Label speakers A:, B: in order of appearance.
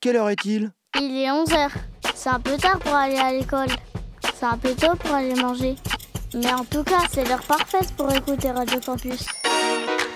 A: Quelle heure est-il ?
B: Il est 11h. C'est un peu tard pour aller à l'école. C'est un peu tôt pour aller manger. Mais en tout cas, c'est l'heure parfaite pour écouter Radio Campus.